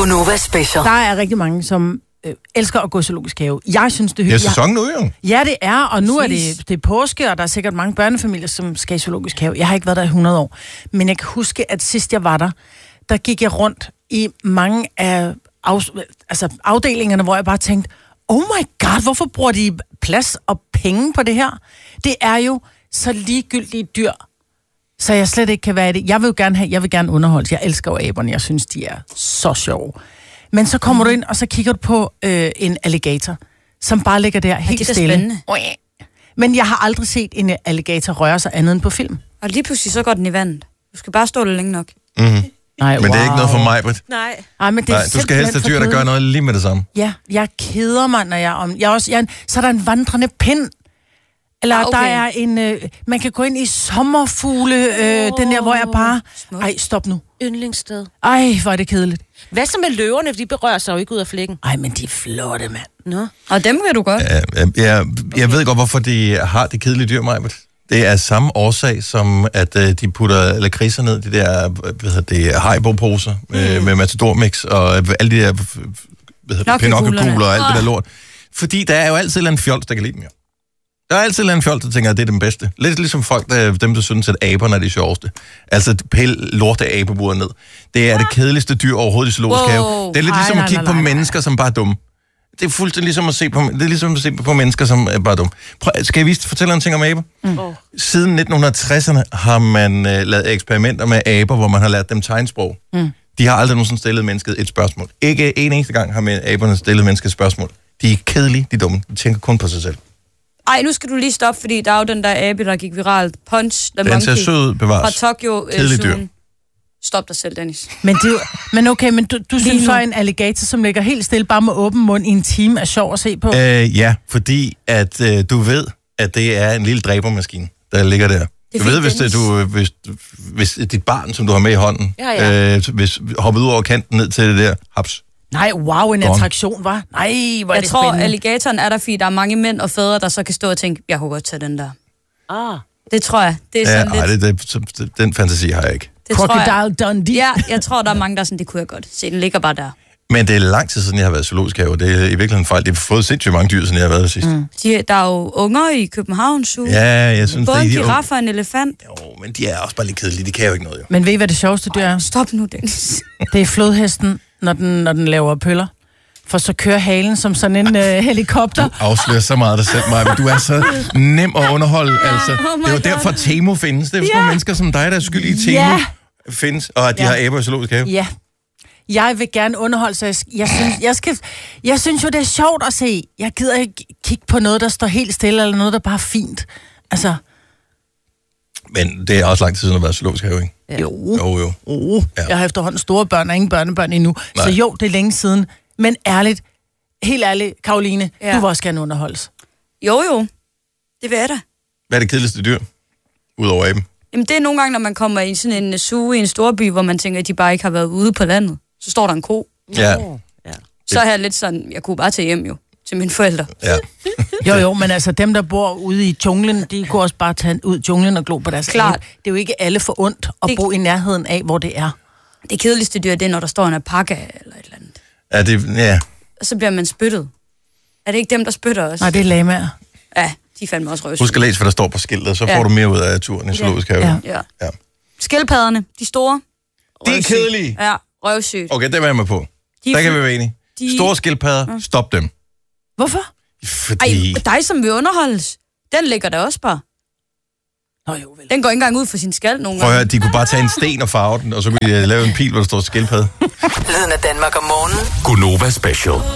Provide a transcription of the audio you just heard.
Gunova Special. Der er rigtig mange, som elsker at gå i zoologisk have. Jeg synes, det er hyggeligt. Det er sæson nu, jo. Ja, det er, og nu er det er påske, og der er sikkert mange børnefamilier, som skal i zoologisk have. Jeg har ikke været der i 100 år, men jeg kan huske, at sidst jeg var der gik jeg rundt i mange af afdelingerne, hvor jeg bare tænkte, oh my god, hvorfor bruger de plads og penge på det her? Det er jo så ligegyldige dyr, så jeg slet ikke kan være i det. Jeg vil gerne underholde. Jeg elsker jo aberne. Jeg synes, de er så sjove. Men så kommer du ind, og så kigger du på en alligator, som bare ligger der helt stille. Spændende. Men jeg har aldrig set en alligator røre sig andet end på film. Og lige pludselig så går den i vandet. Du skal bare stå der længe nok. Mm-hmm. Nej, men det er ikke noget for mig, Britt. Nej. Men det er du skal helst have dyr, der gør noget lige med det samme. Ja, jeg keder mig, når så er der en vandrende pind. Eller der er en... man kan gå ind i sommerfugle, den der, hvor jeg bare... Ej, stop nu. Yndlingssted. Ej, hvor er det kedeligt. Hvad så med løverne, for de berører sig jo ikke ud af flækken? Ej, men de er flotte, mand. Nå. Og dem kan du godt. Jeg ved godt, hvorfor de har det kedelige dyr, Majbert. Det er samme årsag som, at de putter lakridser ned, de der, Haribo-poser med Matador-mix og alle de der, Pinocchio-kugler og alt det der lort. Fordi der er jo altid en fjols, der kan lide dem, jo. Der er altid en fjols, der tænker, at det er den bedste. Lidt ligesom folk, dem der synes, at aberne er de sjoveste. Altså, pille lorte abebuer ned. Det er det kedeligste dyr overhovedet i zoologisk have. Det er lidt ligesom at kigge på mennesker, som bare er dumme. Det er fuldstændig ligesom at se på, på mennesker, som er bare dumme. Skal jeg fortælle en ting om aber? Siden 1960'erne har man lavet eksperimenter med aber, hvor man har lært dem tegnsprog. De har aldrig nogensinde stillet mennesket et spørgsmål. Ikke en eneste gang har aberne stillet mennesket et spørgsmål. De er kedelige, de er dumme. De tænker kun på sig selv. Ej, nu skal du lige stoppe, fordi der er jo den der abe, der gik viralt. Punch the Monkey. Den ser sød bevares. Fra Tokyo. Kedelig dyr. Stop dig selv, Dennis. Men du synes så en alligator, som ligger helt stille, bare med åben mund i en time, er sjov at se på? Ja, fordi at du ved, at det er en lille dræbermaskine, der ligger der. Du ved, hvis dit barn, som du har med i hånden, hvis hoppet ud over kanten ned til det der, haps. Nej, wow, en attraktion, var. Nej, hvor er det spændende. Jeg tror, alligatoren er der, fordi der er mange mænd og fædre, der så kan stå og tænke, jeg kunne godt tage den der. Det tror jeg. Det er sådan lidt... den fantasi har jeg ikke. Crocodile Dundee. Ja, jeg tror, der er mange, der sådan, det kunne jeg godt se. Den ligger bare der. Men det er lang tid siden, jeg har været i zoologisk have. Det er i virkeligheden en fejl. Det har fået sindssygt mange dyr, siden jeg har været der sidst. Der er jo unger i København Zoo. Ja, jeg synes, både en giraf og en elefant. Jo, men de er også bare lidt kedelige. De kan jo ikke noget, jo. Men ved I, hvad det sjoveste dyr er? Stop nu, Dennis. Det er flodhesten, når den laver pøller. For så kører halen som sådan en helikopter. Du afslører så meget af dig selv, Maja, men du er så nem at underholde. Altså. Det er jo derfor, Temo findes. Det er jo sådan nogle mennesker som dig, der er skyld i Temo findes, og at de har aber i zoologisk have. Ja. Jeg vil gerne underholde, så jeg synes jo, det er sjovt at se. Jeg gider ikke kigge på noget, der står helt stille, eller noget, der bare er fint. Altså... Men det er også lang tid siden at være i zoologisk have, ikke? Ja. Jo. Ja. Jeg har efterhånden store børn og ingen børnebørn endnu. Nej. Så jo, det er længe siden. Men helt ærligt, Karoline, du vil også gerne underholdes. Jo. Det vil jeg da. Hvad er det kedeligste dyr, udover aben? Jamen, det er nogle gange, når man kommer i sådan en zoo i en storby, hvor man tænker, at de bare ikke har været ude på landet. Så står der en ko. Ja. Så er jeg lidt sådan, jeg kunne bare tage hjem jo, til mine forældre. Ja. Jo, men altså dem, der bor ude i junglen, de kunne også bare tage ud i junglen og glo på deres Klart. abe. Det er jo ikke alle for ondt at bo i nærheden af, hvor det er. Det kedeligste dyr, det er, når der står en alpaka eller et eller andet. Er det, ja. Og så bliver man spyttet. Er det ikke dem, der spytter os? Nej, det er lamaer. Ja, de fandme også røvsyge. Husk at læse, hvad der står på skiltet, så får du mere ud af turen i zoologisk have. Ja. Skildpadderne, de store. De er kedelige. Ja, røvsygt. Okay, det er jeg med på. Der kan vi være enige. Store skildpadder, stop dem. Hvorfor? Fordi... Ej, dig som vil underholdes, den ligger der også bare. Den går ikke engang ud for sin skal nogle gange. Prøv at høre, de kunne bare tage en sten og farve den, og så kunne de lave en pil, hvor der står skildpadde. Lyden af Danmark om morgenen. Gunova Special.